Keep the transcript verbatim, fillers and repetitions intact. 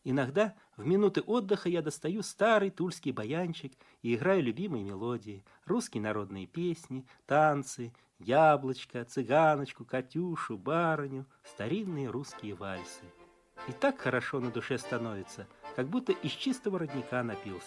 Иногда в минуты отдыха я достаю старый тульский баянчик и играю любимые мелодии, русские народные песни, танцы, яблочко, цыганочку, Катюшу, барыню, старинные русские вальсы. И так хорошо на душе становится, как будто из чистого родника напился.